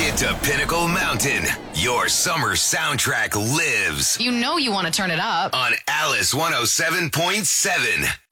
it to Pinnacle Mountain. Your summer soundtrack lives You know you want to turn it up. on Alice 107.7.